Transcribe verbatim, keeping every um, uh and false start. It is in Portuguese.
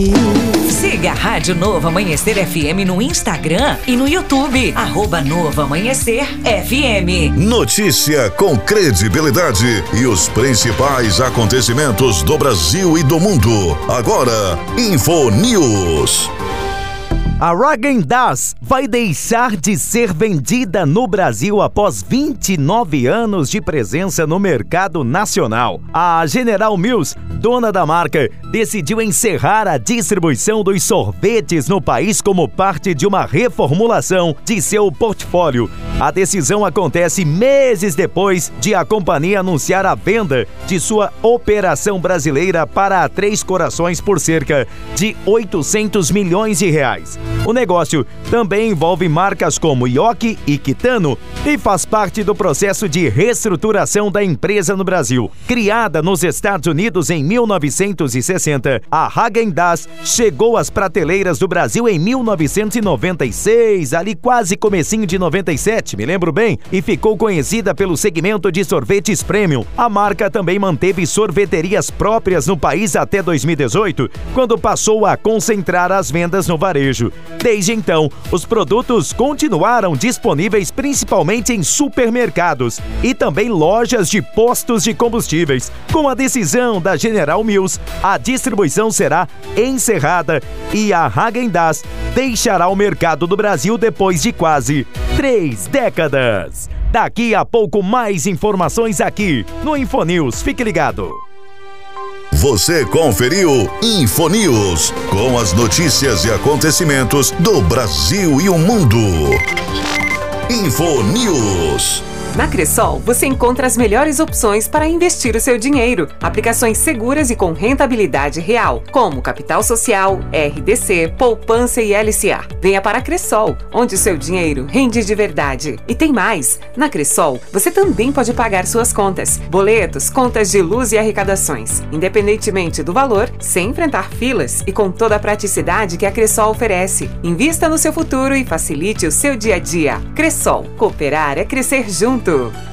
Siga a Rádio Novo Amanhecer F M no Instagram e no YouTube, arroba Novo Amanhecer F M. Notícia com credibilidade e os principais acontecimentos do Brasil e do mundo. Agora, Info News. A Häagen-Dazs vai deixar de ser vendida no Brasil após vinte e nove anos de presença no mercado nacional. A General Mills, dona da marca, decidiu encerrar a distribuição dos sorvetes no país como parte de uma reformulação de seu portfólio. A decisão acontece meses depois de a companhia anunciar a venda de sua operação brasileira para a Três Corações por cerca de oitocentos milhões de reais. O negócio também envolve marcas como Yoki e Kitano e faz parte do processo de reestruturação da empresa no Brasil. Criada nos Estados Unidos em mil novecentos e sessenta, a Häagen-Dazs chegou às prateleiras do Brasil em mil novecentos e noventa e seis, ali quase comecinho de noventa e sete, me lembro bem, e ficou conhecida pelo segmento de sorvetes premium. A marca também manteve sorveterias próprias no país até dois mil e dezoito, quando passou a concentrar as vendas no varejo. Desde então, os produtos continuaram disponíveis principalmente em supermercados e também lojas de postos de combustíveis. Com a decisão da General Mills, a distribuição será encerrada e a Häagen-Dazs deixará o mercado do Brasil depois de quase três décadas. Daqui a pouco, mais informações aqui no Infonews. Fique ligado. Você conferiu Infonews, com as notícias e acontecimentos do Brasil e o mundo. Infonews. Na Cressol, você encontra as melhores opções para investir o seu dinheiro. Aplicações seguras e com rentabilidade real, como Capital Social, R D C, Poupança e L C A. Venha para a Cressol, onde o seu dinheiro rende de verdade. E tem mais! Na Cressol, você também pode pagar suas contas, boletos, contas de luz e arrecadações, independentemente do valor, sem enfrentar filas e com toda a praticidade que a Cressol oferece. Invista no seu futuro e facilite o seu dia a dia. Cressol, cooperar é crescer junto.